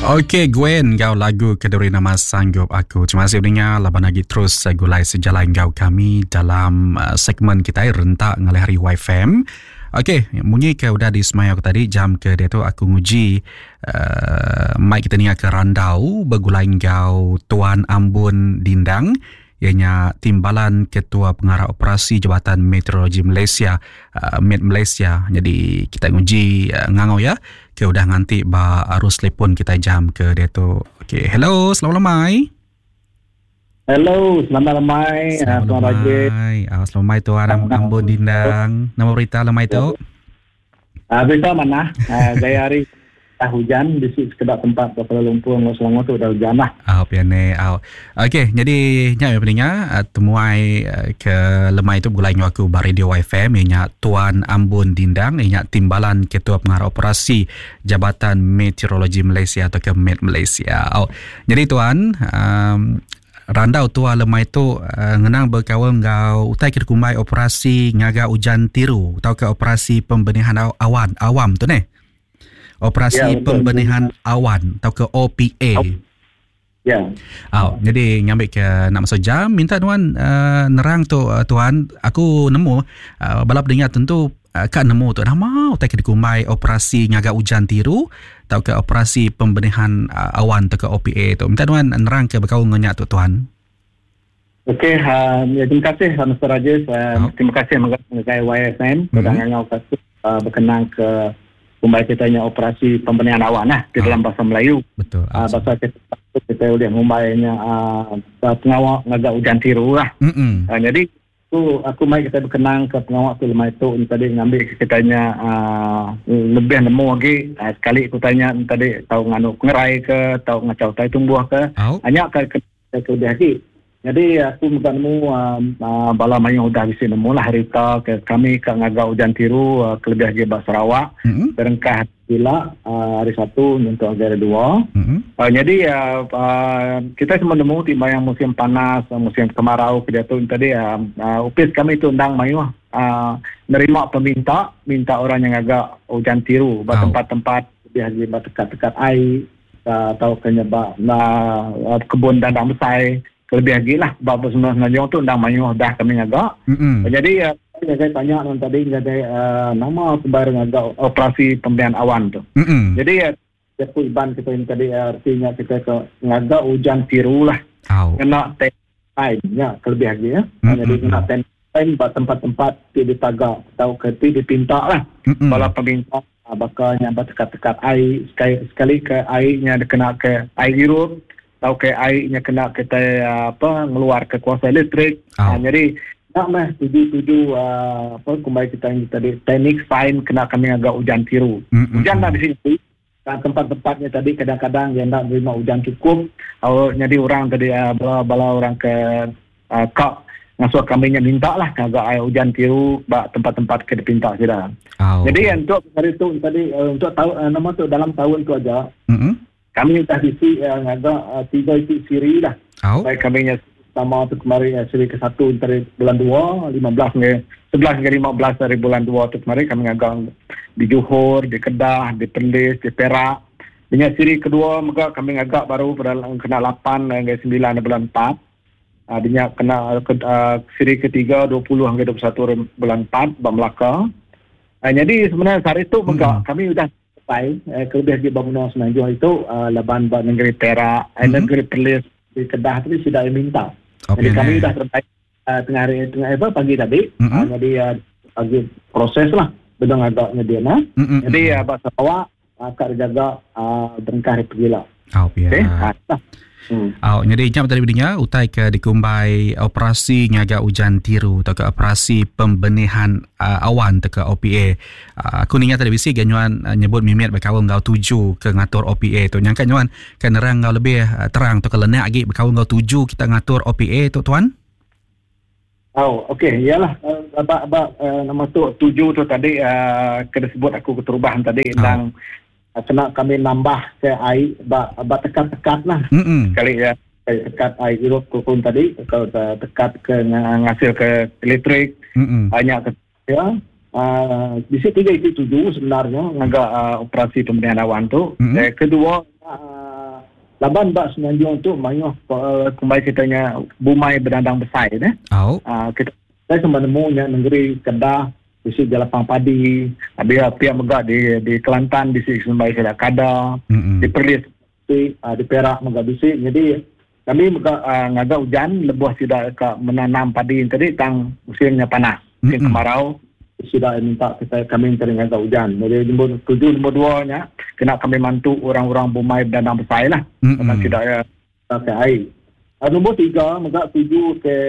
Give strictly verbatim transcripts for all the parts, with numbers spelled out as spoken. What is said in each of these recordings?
Okey Gwen, kau lagu Keduri Nama Sanggup Aku. Terima kasih dengar laban lagi terus uh, gulai sejalan kau kami dalam uh, segmen kita rentak ngalih hari Y F M. Okey, munyi ke udah di semai aku tadi jam ke dia tu aku nguji uh, mic kita ni ke randau bergulai kau Tuan Ambon Dindang, ianya Timbalan Ketua Pengarah Operasi Jabatan Meteorologi Malaysia, uh, Met Malaysia. Jadi kita nguji uh, ngangau ya. Ke udah nganti ba arus telefon kita jam ke dia tu. Okey, hello, selamat lemai. Hello, selamat lemai. Selamat uh, lemai. Ah, selamat lemai Tuan Ambon Dindang. Nama berita lemai tu? Ah, uh, berita mana? Uh, gaya hari dah hujan di sekedar tempat Kuala Lumpur, Selangor tu dah hujan lah. Ah, piane. Ah. Okey, jadi nya pendengar uh, temuai uh, ke lemai itu gulai aku bar radio Y F M ianya Tuan Ambon Dindang, ianya Timbalan Ketua Pengarah Operasi Jabatan Meteorologi Malaysia atau ke Met Malaysia. Oh, jadi Tuan, um, randau tua lemai tu uh, ngenang berkawal ngau utai kita kumai operasi ngaga ujan tiru atau ke operasi pembenihan aw- awan awam tu ne. Operasi ya, pembenihan awan atau ke O P A. Ya. Oh, jadi ngambil ke nak masuk jam minta tuan uh, nerang tu uh, tuan aku nemu uh, balap dengar tentu uh, kan nemu tu nama utai kita kumai operasi ngaga ujan tiru atau ke operasi pembenihan uh, awan atau ke O P A tu. Minta tuan nerang ke berkau ngenyak tu tuan. Okey, uh, ya, terima kasih Mister Rajesh. Uh, oh. Terima kasih mengenai Y F M mm-hmm. Sedang ngau kasus uh, berkenaan ke kumbai kita nya operasi pembenihan awan lah di oh. dalam bahasa Melayu. Betul. Uh, bahasa kita kita boleh ngumbainya uh, pengawal ngagak ujan tiru lah. Mm-hmm. Uh, jadi tu aku mai kita berkenang ke pengawal tu lemai tu tadi ngambil kitanya uh, lebih nemu lagi uh, sekali aku tanya tadi tahu nganu ngerai ke tahu ngacau tai tumbuh ke oh. hanya ke ke, ke lebih lagi. Jadi aku bukan nemu uh, uh, bala mayang udah bisa nemu lah harita ke kami ke ngagak ujan tiru uh, ke lebih lagi Bak Sarawak mm-hmm. berengkah bila uh, hari satu untuk hari dua. Mm-hmm. Uh, jadi uh, uh, kita cuma nemu tiba yang musim panas, uh, musim kemarau ke dia tu tadi uh, uh, upis kami tu undang mayu uh, nerima peminta minta orang yang agak hujan tiru oh. tempat-tempat lebih lagi dekat-dekat air uh, atau kenyebab uh, uh, kebun dandang besar lebih lagi lah bapak semua ngajong tu undang mayu dah kami agak. Mm-hmm. Jadi uh, saya tanya orang tadi jadi uh, nama sebarang agak operasi pembenihan awan tu. Mm-hmm. Jadi uh, aku iban kita ini tadi uh, artinya kita ke ngagak hujan tiru lah. Oh. Kena tennya lebih lagi ya. Mm-hmm. Jadi kena ten buat tempat-tempat di tagak atau ke di pinta lah. Mm-hmm. Kalau peminta uh, bakal nyambat dekat-dekat air sekali, sekali ke airnya kena ke air hirup atau ke airnya kena kita apa ngeluar ke kuasa elektrik. Oh. Uh, jadi nak mah tuju-tuju uh, apa kumbai kita yang tadi teknik sign kena kami agak hujan tiru. Mm-hmm. Hujan dah di sini. Dan tempat-tempatnya tadi kadang-kadang yang nak terima hujan cukup. Oh, jadi orang tadi uh, bala-bala orang ke uh, kak ngasuh kami nya minta lah agak air hujan tiru bak tempat-tempat ke dipinta sudah. Oh. Jadi untuk hari itu tadi uh, untuk tahu uh, nama tu dalam tahun tu aja. Mm-hmm. Kami dah isi uh, agak uh, tiga isi siri dah. Oh. Baik kami nya sama tu kemarin uh, siri ke satu dari bulan dua, lima belas ke sebelas ke lima belas dari bulan dua tu kemarin kami agak di Johor, di Kedah, di Perlis, di Perak. Dengan siri kedua maka kami agak baru pada kena lapan hingga sembilan bulan empat. Uh, dia kena uh, siri ketiga dua puluh hingga dua puluh satu bulan empat Bak Melaka. Uh, jadi sebenarnya hari itu maka hmm. kami sudah Eh, kelebih di bangunan Semenanjung itu uh, laban buat negeri Perak, mm-hmm. eh, negeri Perlis di Kedah tadi sudah minta. Okay, jadi kami sudah terbaik uh, tengah hari tengah apa pagi tadi. Mm-hmm. Uh, jadi uh, pagi proses lah bedang agaknya dia nah. Mm-hmm. Jadi uh, Bak Sarawak akan uh, jaga uh, berengkah pergi lah. Oh, ya. Okay. Uh, Hmm. Oh, jadi jam tadi bininya utai ke dikumbai operasi ngaga ujan tiru atau ke operasi pembenihan uh, awan atau ke O P A. Uh, aku ingat tadi bisi ganyuan uh, nyebut mimit berkawal ngau tuju ke ngatur O P A tu. Nyangka nyuan kan nerang ngau lebih uh, terang atau ke lenak lagi berkawal ngau tuju kita ngatur O P A tu tuan. Oh, okey, iyalah uh, abak abak uh, nama tu tuju tu tadi uh, kena sebut aku keterubahan tadi tentang oh. Kena kami nambah ke air bak, bak tekat-tekat lah. Mm-hmm. Sekali ya tekat air hirup kukun tadi kalau tekat ke ngasil ke elektrik mm-hmm. banyak ke ya uh, di situ tiga itu tujuh sebenarnya ngagak uh, operasi pembenihan awan tu. Mm-hmm. Eh, kedua uh, laban bak Semenanjung tu mayuh uh, kembali kitanya bumai berdandang besar eh. Oh. Uh, kita saya semua nemunya negeri Kedah di sini Jelapang Padi, ada pihak megak di di Kelantan di sini kembali kita Kada, mm-hmm. di Perlis di, uh, di Perak megak di sini. Jadi kami megak uh, ngagak hujan lebuh tidak ke menanam padi tadi tang musimnya panas, musim mm-hmm. kemarau. Sudah minta kita kami teringat hujan. Jadi nombor tujuh, nombor dua nya kena kami bantu orang-orang bumai berdandang besar lah. Mm-hmm. Karena tidak ada ke air. Uh, nombor tiga, agak tuju ke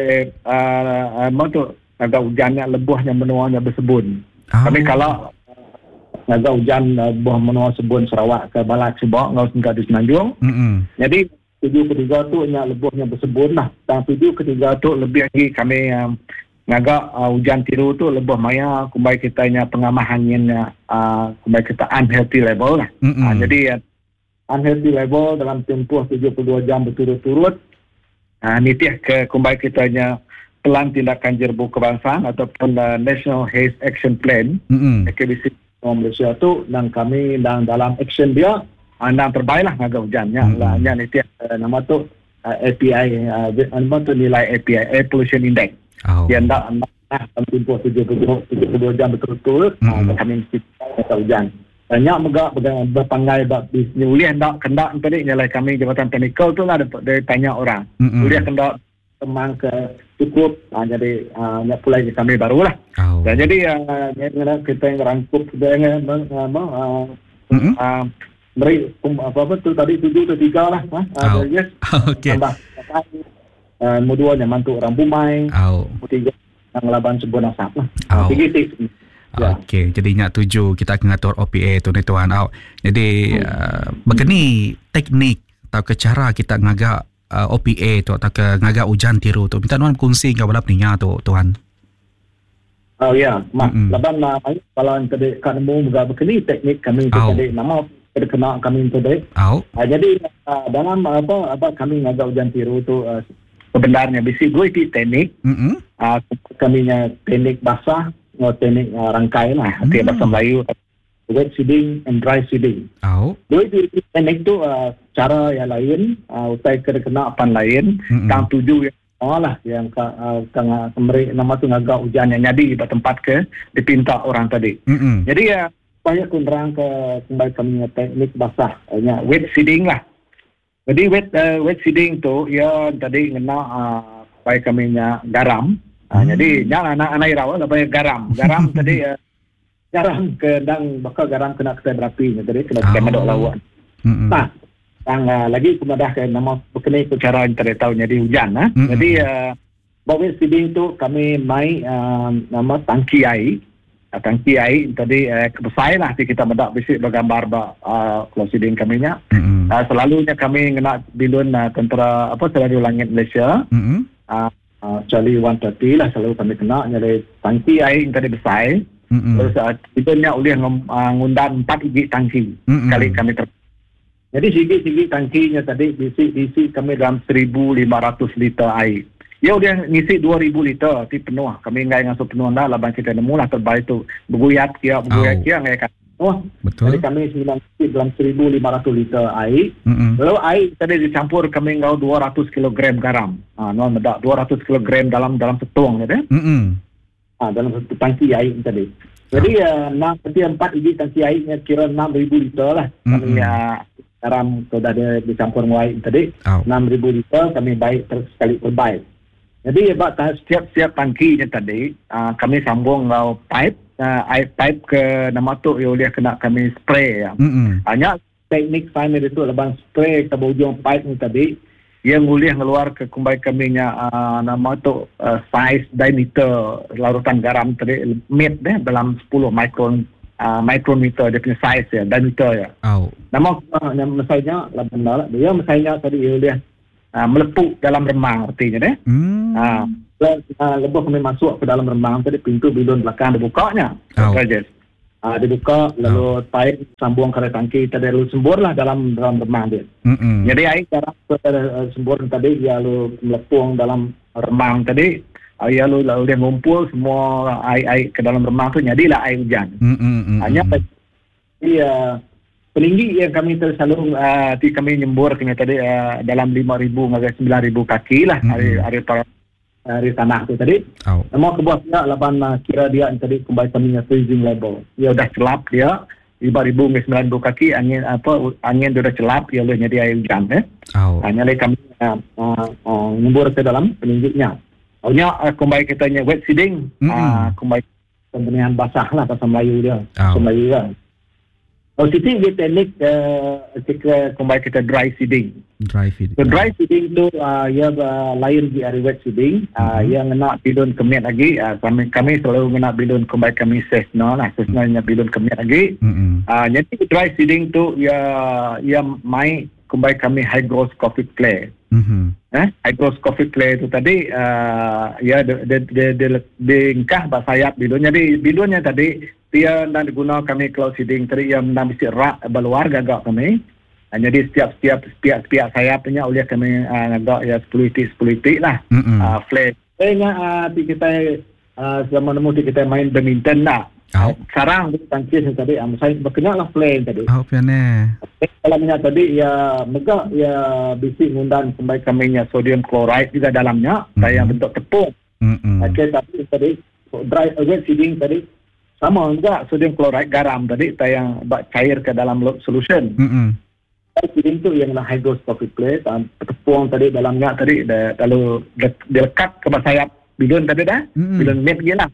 uh, uh, tu agak hujannya lebuhnya menuanya bersebun. Oh. Kami kalau uh, agak hujan uh, buah menua sebun Sarawak ke Balak Sebok, ngau singkat di Semenanjung. Mm-hmm. Jadi tuju ketiga tu nya lebuhnya bersebun lah. Dan tuju ketiga tu lebih lagi kami uh, ngagak uh, hujan tiru tu lebih maya kumbai kitanya pengamahannya uh, kumbai kita unhealthy level lah. Mm-hmm. Uh, jadi uh, unhealthy level dalam tempoh tujuh puluh dua jam berturut-turut uh, nitih ke kumbai kitanya Pelan Tindakan Jerbu Kebangsaan ataupun uh, National Haze Action Plan mm-hmm. K B C Malaysia tu dan kami dan dalam action dia uh, dan terbaik lah ngagak hujannya mm-hmm. lah nya nitih uh, nama tu uh, A P I uh, nama tu nilai A P I Air Pollution Index. Oh. Dia nak nak dalam tempoh tujuh puluh dua jam berturut-turut mm-hmm. kami mesti kata hujan. Banyak megak berpanggai bab bisnes uliah ndak kendak tadi nyalai kami Jabatan Teknikal tu lah dari tanya orang. Mm-hmm. Uliah kendak temang ke cukup uh, jadi uh, nak pulai ke kami barulah. Oh. Dan jadi uh, kita yang rangkup dengan uh, uh, mm-hmm. uh, beri um, apa-apa tu tadi tujuh atau tiga lah. Uh, oh. Yes. Okey. Uh, Nombor dua yang mantu orang bumai. Oh. Nombor tiga yang laban sebun asap lah. Oh. Tiga tiga. Ya. Okey, jadi ingat tuju kita akan ngatur O P A tu ni tuan. Oh. Jadi hmm. uh, begini teknik atau ke cara kita ngagak uh, O P A tu atau ke ngagak hujan tiru tu. Minta tuan kongsi kau balap ninya tu tuan. Oh ya, mak. Mm-hmm. Laban uh, kalau tadi kan mu megak begini teknik kami oh. tadi nama kena kami tadi. Oh. Uh, jadi uh, dalam apa apa kami ngagak hujan tiru tu uh, sebenarnya bisi dua itu teknik. Mm-hmm. Uh, kaminya teknik basah atau teknik uh, rangkai lah. Mm-hmm. Artinya bahasa Melayu wet seeding and dry seeding. Oh. Dua itu teknik tu uh, cara yang lain, uh, utai kena apa lain, mm-hmm. tang tuju yang oh lah yang uh, tengah kemeri nama tu ngagak hujan yang jadi di tempat ke dipinta orang tadi. Mm-hmm. Jadi ya uh, banyak kunderang ke kembali kami teknik basah, uh, wet seeding lah. Jadi wet uh, wet seeding tu ya tadi kena uh, baik kami nya garam. Uh, hmm. Jadi jangan anak-anak irawa lah banyak garam. Garam tadi uh, garam kedang bakal garam kena kita berapi tadi kena kita oh. medok lawan. Hmm. Nah, yang uh, lagi kemudah ke nama berkenai ke cara yang tadi tahu jadi hujan nah. Hmm. Jadi uh, wet seeding tu kami mai uh, nama tangki air. Tangki air tadi eh, besar lah kita mendak bisik bergambar bah uh, closiding kami nya. Mm-hmm. Uh, selalunya kami kena bilun uh, tentera apa selalu langit Malaysia. Mm-hmm. Uh, uh, Charlie one thirty lah selalu kami kena dari tangki air tadi besar. Mm-hmm. Terus uh, kita nya boleh uh, ngundan empat biji tangki mm-hmm. kali kami ter. Jadi sigi-sigi tangkinya tadi bisik-bisik kami dalam seribu lima ratus liter air. Ya udah ngisi dua ribu liter ti penuh. Kami enggak ngasuh penuh dah laban kita nemu lah terbaik tu. Beguyat kia beguyat oh. kia enggak kan. Oh. Betul. Jadi kami sembilan dalam seribu lima ratus liter air. Mm-hmm. Lalu air tadi dicampur kami ngau dua ratus kilogram garam. Ah no medak dua ratus kilogram dalam dalam setuang ya deh. Mm-hmm. Ah dalam satu tangki air tadi. Jadi ya enam setiap empat biji tangki airnya kira enam ribu liter lah. Kami mm-hmm. ya garam sudah ada dicampur dengan air tadi. Oh. enam ribu liter kami baik terus sekali terbaik. Jadi buat setiap-setiap tangkinya tadi uh, kami sambung ngau pipe uh, air pipe ke nama tu ya boleh kena kami spray ya. Mm-hmm. Hanya teknik final itu leban spray ke ujung pipe ni tadi yang boleh keluar ke kumbai kami nya uh, nama tu uh, size diameter larutan garam tadi mid deh dalam sepuluh mikron uh, micrometer dia punya size ya diameter ya. Oh. Nama uh, misalnya leban lah dia misalnya tadi ya boleh Uh, melepuk dalam remang artinya deh. Hmm. Uh, uh, lepas kami masuk ke dalam remang tadi pintu bilun belakang dibukanya. Oh. Uh, dibuka lalu oh. pipe sambung ke tangki tadi lalu sembur lah dalam dalam remang dia. Mm-mm. Jadi air garam uh, sembur tadi dia lalu melepung dalam remang tadi. Uh, ya lalu lalu dia ngumpul semua air air ke dalam remang tu jadilah air hujan. Mm-mm. Hanya dia peninggi yang kami selalu uh, di kami nyembur kami tadi uh, dalam lima ribu hingga sembilan ribu kaki lah mm-hmm. hari hari hari tanah tu tadi. Oh. Nama kebuah pihak laban uh, kira dia tadi kembali kami freezing level. Dia dah celap dia lima ribu hingga sembilan ribu kaki angin apa angin dia dah celap dia boleh jadi air hujan eh. Oh. Hanya uh, kami uh, uh, uh, nyembur ke dalam peningginya. Awalnya uh, kembali kita nya wet seeding mm-hmm. uh, kembali pembenihan basah lah bahasa Melayu dia. Bahasa oh. Melayu kan. Oh, sisi dia teknik uh, ketika kembali kita dry seeding. Dry seeding. So, dry seeding tu uh, ia uh, lain di area wet seeding. Uh, mm-hmm. Ia kena bilun kemit lagi. Uh, kami kami selalu kena bilun kembali kami sesna lah. Sesna nya bilun kemit lagi. Mm-hmm. Uh, jadi dry seeding tu ia ia mai kembali kami hygroscopic clay. Mm-hmm. Eh, hygroscopic clay tu tadi uh, ya de de de de, de ingkah basayap bilun. Jadi bilunnya tadi dia nak digunakan kami cloud seeding tadi yang nak mesti rak keluar gagak kami. Uh, jadi setiap setiap setiap setiap sayapnya oleh kami uh, gagak ya sepuluh titik sepuluh titik lah. Mm-hmm. Uh, flat. Kayaknya uh, kita uh, selama nemu kita main badminton lah. Oh. Sekarang tangkis tadi am saya berkenal lah plane tadi. Oh, piane. Kalau minyak tadi ya megak ya bisi ngundan sampai kaminya sodium chloride juga dalamnya, mm-hmm. saya bentuk tepung. Mm-hmm. Okey tapi tadi dry wet seeding tadi sama juga sodium chloride garam tadi saya cair ke dalam solution. Mm-hmm. Dry seeding tu yang lah hygroscopic clay dan tepung tadi dalamnya tadi dah lalu dilekat ke sayap bilun tadi dah. Mm-hmm. Bilun net gila.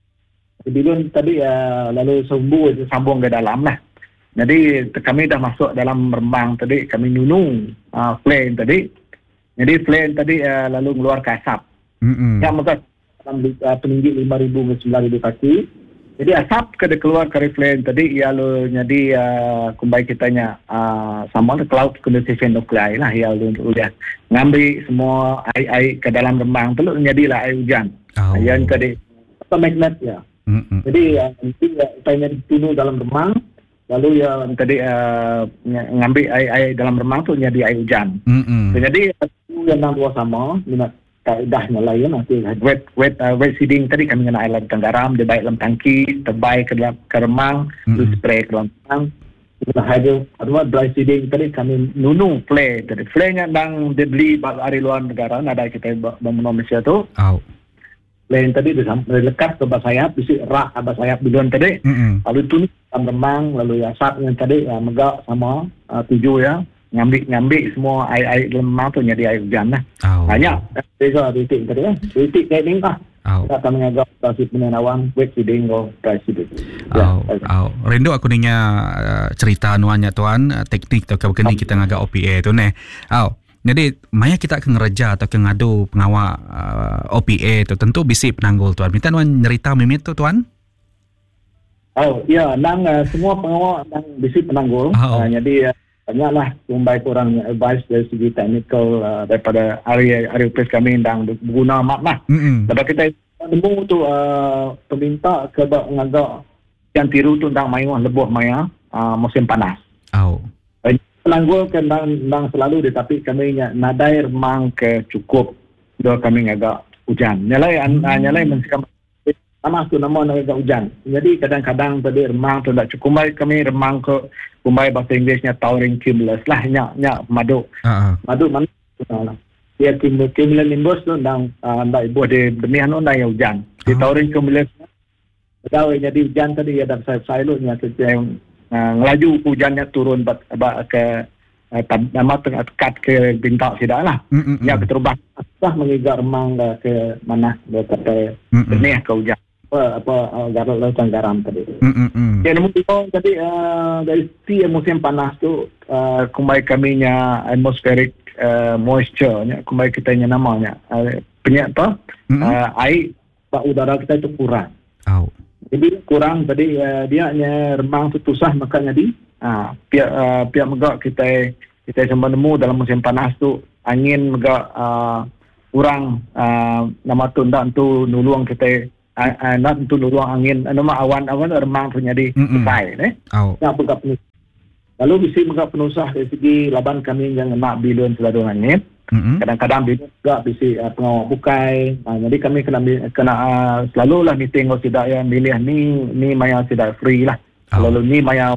Bilun tadi uh, lalu sumbu sambung ke dalam lah. Jadi kami dah masuk dalam rembang tadi, kami nunung uh, flame tadi. Jadi flame tadi uh, lalu keluar ke asap. Mm-hmm. Yang maka dalam uh, peninggi lima ribu ke sembilan ribu kaki. Jadi asap ke keluar ke flame tadi ia lalu jadi uh, kembali kitanya uh, sama the cloud condensation nuclei lah ia lalu udah ngambil semua air-air ke dalam rembang tu jadilah air hujan. Oh. Yang tadi apa magnet ya. Mm-hmm. Jadi uh, nanti uh, saya ditunuh dalam remang, lalu ya uh, tadi uh, ngambil air-air dalam remang tu jadi air hujan. Mm-hmm. So, jadi uh, yang enam dua sama, minat kaedahnya lain nanti wet wet uh, wet seeding tadi kami kena air dalam garam, dia baik dalam tangki, terbaik ke dalam ke remang, mm-hmm. terus spray ke dalam remang. Kita hydro, atau dry seeding tadi kami nunung flay, tadi flaynya dang dibeli dari luar negara, ada kita bangun Malaysia tu. Oh. Lain tadi lekat ke bawah sayap, bisi rak ke bawah sayap bilun tadi. Mm-hmm. Lalu tunis dalam remang, lalu asap yang tadi uh, megak sama uh, tujuh ya. Ngambil-ngambil semua air-air dalam remang tu jadi air hujan lah. Oh. Banyak. Beza titik tadi ya. Titik teknik lah. Oh. Kita akan mengagak basi penenawan, wet seeding atau dry seeding. Oh. Ya, oh. Rindu aku dengar uh, cerita nuannya tuan, uh, teknik atau kebegini oh. kita ngagak O P A tu ne. Oh. Jadi, maya kita akan ngereja atau akan ngadu pengawal uh, O P A tu tentu bisi penanggul tuan. Minta tuan nyerita mimit tu tuan? Oh, ya, nang uh, semua pengawal nang bisi penanggul. Oh. Uh, jadi, uh, banyaklah membaik orang advice dari segi technical uh, daripada area area place kami yang berguna amat lah. Mm-hmm. Sebab kita nemu tu uh, peminta ke ngagak yang tiru tu tentang mayuan lebuh maya uh, musim panas. Oh. Penanggul kan nang selalu tetapi kami nadai remang ke cukup do kami agak hujan. Nyalai hmm. uh, nyalai mensikam panas tu nama agak hujan. Jadi kadang-kadang tadi remang tu tak cukup baik kami remang ke kumbai bahasa Inggerisnya towering cumulus lah nya nya madu. Uh-huh. Madu mana lah. Dia cumulonimbus tu nang ndak ibu de benihan on yang hujan. Di uh-huh. towering cumulus tahu jadi hujan tadi ada saya lu nya yang Uh, ngelaju hujannya turun bat, bat ke uh, nama tengah tekat ke bintang tidak lah. Mm-hmm. Ya keterubah lah mengigak remang uh, ke mana daripada mm-hmm. benih ke hujan apa apa uh, garam lautan garam tadi. Mm-hmm. Ya namun itu tadi uh, dari si musim panas tu uh, kembali kaminya atmospheric uh, moisture nya kembali kitanya namanya uh, penyak apa mm-hmm. uh, air udara kita itu kurang. Oh. Jadi kurang tadi uh, dia hanya remang tu susah makan jadi ah pihak uh, pihak megak kita kita sempat nemu dalam musim panas tu angin megak uh, kurang uh, nama tu ndak tu nuluang kita uh, uh, ndak tu nuluang angin uh, nama awan-awan remang tu jadi selesai eh oh. Yang megak penuh. Lalu bisi megak penusah dari segi laban kami yang nak bilun seladu angin. Mm-hmm. Kadang-kadang bila juga bisi uh, pengawal bukai uh, jadi kami kena kena uh, selalulah meeting kalau tidak yang milih ni ni maya tidak free lah oh. Lalu ni maya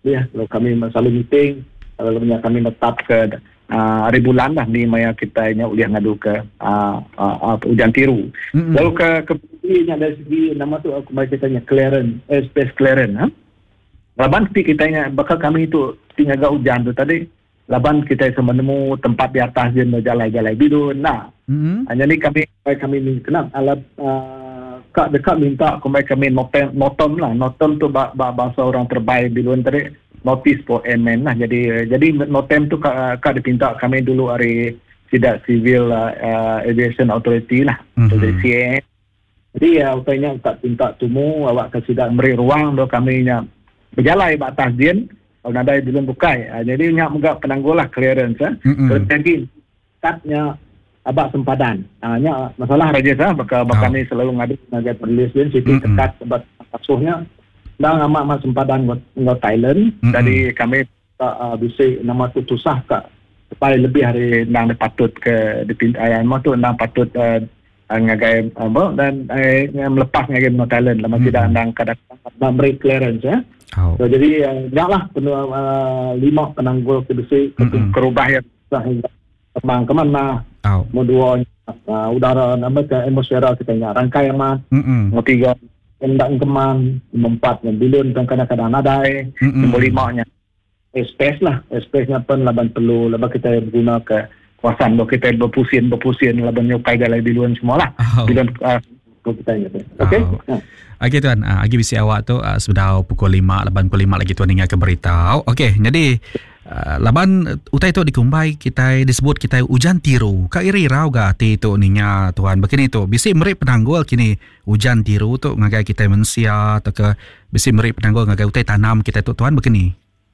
ya, kalau kami selalu meeting, lalu kami tetap ke uh, hari bulan lah ni maya kita nya uliah ngadu ke uh, uh, uh, Ujan Tiru. Mm-hmm. Lalu ke ke nya dari segi nama tu aku mai kita nya clearance, eh, space clearance, ha. Laban kita nya bakal kami itu tinggal agak hujan tu tadi. Laban kita menemu tempat di atas dia jalan-jalan bidun. Nah, mm-hmm. hanya ni kami kami kenal alat uh, kak dekat minta kembali kami notem notem lah, notem tu bahasa orang terbaik bidun tadi. Notice for airman lah. Jadi jadi notem tu kak, kak dipinta kami dulu hari sidak civil uh, aviation authority lah, mm-hmm. C A A. Jadi ya uh, utainya tak pinta tumu awak ke sidak beri ruang do kami nya berjalan batas dia kalau nadai belum bukai. Uh, jadi nya muga penanggulah clearance ah. Mm-hmm. Jadi katnya abak sempadan. Ah uh, nya masalah raja sah bakal bakal oh. ni selalu ngadu ngajar perlisian situ mm-hmm. tekat sebab asuhnya dah amat amat sempadan ngot Thailand. Mm-hmm. Jadi kami uh, bisa nama tu tusah kak supaya lebih hari nang patut ke dipinta ayam tu nang patut uh, ngagai apa dan eh, melepas ngagai ngot Thailand lama mm-hmm. tidak nang kadang beri clearance ya. Oh. So, jadi uh, janganlah penuh uh, lima penanggul ke besi mm-hmm. kerubah yang sehingga terbang ke mana. Oh. Kedua uh, udara nama ke atmosfera kita nya rangkai amat. Mm-hmm. Nombor tiga hendak keman, empat yang bilun dan kadang-kadang nadai, mm-hmm. nombor lima nya space lah, space nya pun laban perlu, laban kita guna ke kawasan, laban kita berpusing, berpusing, laban nyukai galai bilun semua lah, oh. bilun uh, kita nya. Okay? Oh. Ya. Okey tuan, uh, agi bisi awak tu uh, sebedah pukul lima, laban pukul lima lagi tuan ingat ke beritahu. Okey, jadi uh, laban utai tu dikumbai kita disebut kita Ujan Tiru. Ka iri rau ga ti tu ninya tuan begini tu. Bisi meri penanggul kini Ujan Tiru tu ngagai kita mensia atau ke bisi meri penanggul ngagai utai tanam kita tu tuan begini.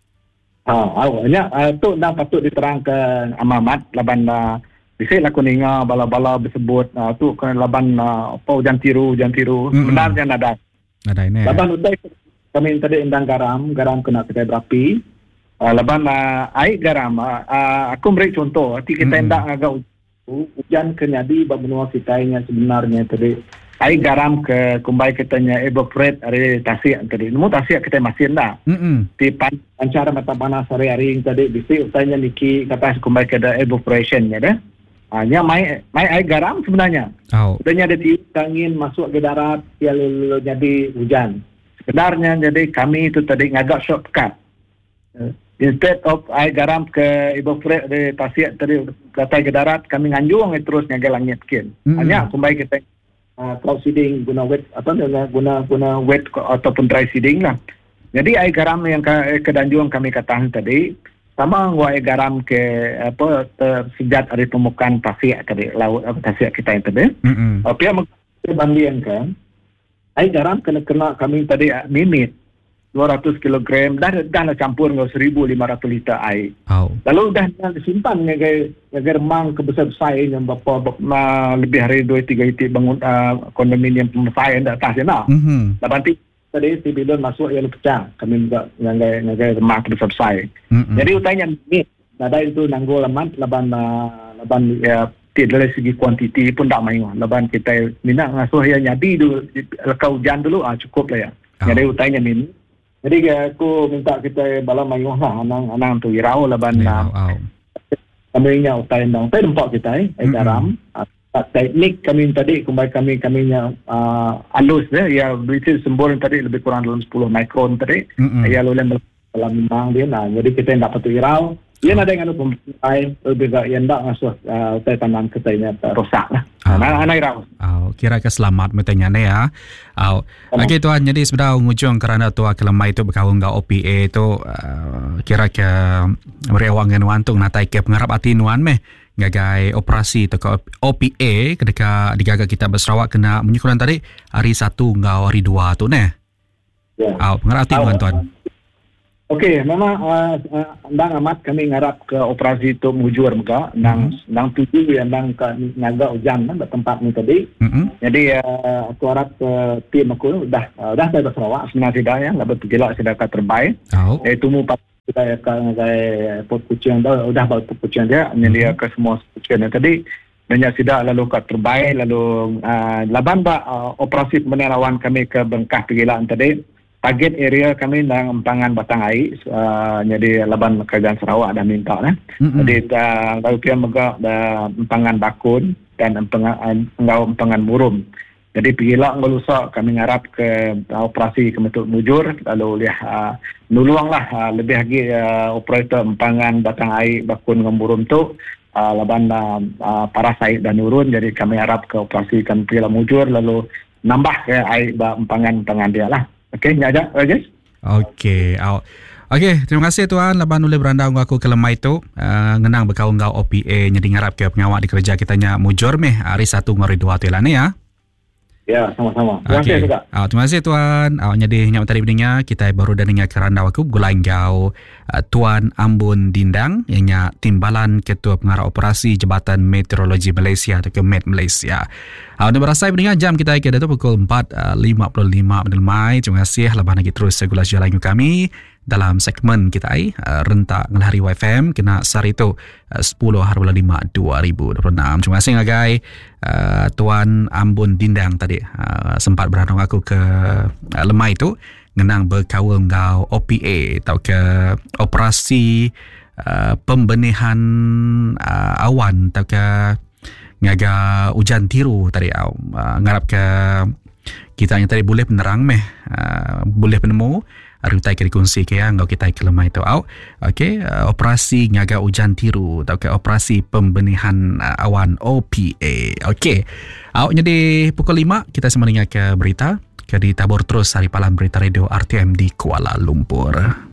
Ah, awalnya uh, tu dah patut diterangkan amamat laban uh, bisi laku ninga bala-bala disebut uh, tu kan laban uh, apa Ujan Tiru, Ujan Tiru. Mm-hmm. Sebenarnya nada. Nada ini. Laban utai kami tadi endang garam, garam kena kedai berapi. Uh, laban uh, air garam uh, uh, aku beri contoh hati kita hmm. hendak agak hujan kenyadi benua kita nya sebenarnya tadi air garam ke kumbai kita nya evaporate dari tasik tadi nemu tasik kita masin dah hmm. di pan, pancara mata panas hari-hari tadi bisi utainya niki kata kumbai kita evaporation nya dah hanya mai mai air garam sebenarnya oh. Utainya ada tiup angin masuk ke darat ya lalu jadi hujan sebenarnya jadi kami itu tadi ngagak shortcut uh, instead of air garam ke evaporate dari tasik tadi datai ke darat kami nganjung terus ngagai langit kin. Mm. Hanya kumbai kita uh, cloud seeding guna wet apa guna guna guna wet ataupun dry seeding lah. Jadi air garam yang ke, ke danjung kami katakan tadi sama gua air garam ke apa tersejat dari permukaan tasik tadi laut apa tasik kita yang tadi. Mm-hmm. Uh, pihak membandingkan air garam kena kena kami tadi uh, minit dua ratus kilogram dah dah campur dengan seribu lima ratus liter air. Oh. Lalu dah dah disimpan ngagai ngagai remang kebesar-besar yang berapa uh, lebih hari dua tiga itu bangun uh, kondominium pembesar yang atas sana. Mhm. Lepas tadi si bilon masuk ia pecah. Kami juga ngagai ngagai remang kebesar-besar. Mm-hmm. Jadi utanya ni ada itu nanggul laman laban uh, laban ya tidak dari segi kuantiti pun tak main. Laban kita minat ngasuh yang nyadi dulu lekau hujan dulu ah cukup lah ya. Oh. Jadi utanya ni jadi aku minta kita bala mayuh lah anang-anang tu irau laban yeah, wow. Kami nya utai ndang utai dempak kita eh mm-hmm. garam uh, teknik kami tadi kumbai kami kaminya uh, alus ya ya biji sembur tadi lebih kurang dalam sepuluh mikron tadi mm-hmm. ya lalu dalam mang dia nah jadi kita ndak patut irau dia ada yang anu pempai lebih gak yang ndak ngasuh uh, utai tanam kita nya rosak lah. Oh. Nah, anak irau. Oh, kira ke selamat metanya ni ya. Oh. Okey tuan, jadi sebenarnya ngujung kerana tua kelemai itu berkawin dengan O P A itu uh, kira ke merewang dengan wantung natai ke pengarap hati nuan meh ngagai operasi atau O P A ketika digaga kita berserawak kena menyukuran tadi hari satu ngau hari dua tu neh. Ya. Oh, pengarap hati nuan tuan. Okey, memang uh, uh, ndang amat kami ngarap ke operasi itu mujur muka, ndang mm-hmm. ndang tuju yang ndang ke naga hujan kan tempat ni tadi. Mm-hmm. Jadi uh, aku harap uh, tim aku dah uh, dah dari Sarawak sebenarnya sudah ya, dah bergilak sudah terbaik. Oh. Eh tumu pat kita ya ke ngagai pot kucing dah udah bawa pot kucing dia menyelia mm-hmm. ke semua kucing tadi. Dan sudah lalu ke terbaik lalu uh, laban ba uh, operasi penerawan kami ke Bengkah pergilaan tadi. target area kami dalam empangan batang air, uh, jadi Laban Kerajaan Sarawak dah minta lah. Mm-hmm. Jadi kalau kita megak dah empangan bakun dan empangan engau empangan murum. Jadi pergilah ngelusak kami ngarap ke uh, operasi kementuk mujur, lalu lihat uh, nuluanglah uh, lebih lagi uh, operator empangan batang air bakun dengan murum tu uh, Laban uh, Parasait dan Nurun. Jadi kami harap ke operasi kami pergilah mujur lalu nambah ke air empangan-empangan dia lah. Okey, ni aja, Rajesh. Okey, awak. Okey, terima kasih tuan. Laban boleh beranda aku ke lemai tu. Uh, ngenang berkau ngau O P A jadi ngarap ke pengawak di kerja kita nya mujur meh hari satu ngori dua tu lah ni ya. Ya, sama-sama. Terima okay. kasih juga. Oh, terima kasih tuan. Awak jadi nyam tadi bininya kita baru dah dengar keranda aku gulain gau uh, Tuan Ambon Dindang yang nya timbalan Ketua Pengarah Operasi Jabatan Meteorologi Malaysia atau ke Met Malaysia. Awak dah berasai bininya jam kita ke tu pukul empat lima puluh lima menit Mai. Terima kasih lepas lagi terus segala jalan kami dalam segmen kita ai uh, rentak ngelahari Y F M kena sari tu uh, sepuluh hari bulan lima dua ribu dua puluh enam. Terima kasih ngagai uh, Tuan Ambon Dindang tadi uh, sempat berandong aku ke uh, lemai tu ngenang berkawal ngau O P A atau ke operasi uh, pembenihan uh, awan atau ke ngaga hujan tiru tadi uh, ngarap ke kita yang tadi boleh penerang meh uh, boleh penemu Arutai ke dikongsi ke ya, ngau kita ke lemah itu au. Okey, uh, operasi ngaga hujan tiru atau ke operasi pembenihan uh, awan O P A. Okey. Au jadi pukul lima kita semua dengar ke berita. Ke ditabur terus hari palam berita radio R T M di Kuala Lumpur.